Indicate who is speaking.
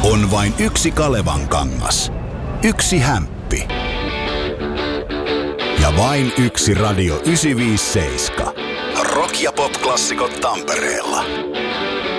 Speaker 1: On vain yksi Kalevan kangas. Yksi hämppi. Ja vain yksi Radio 957. Rock- ja pop-klassikot Tampereella.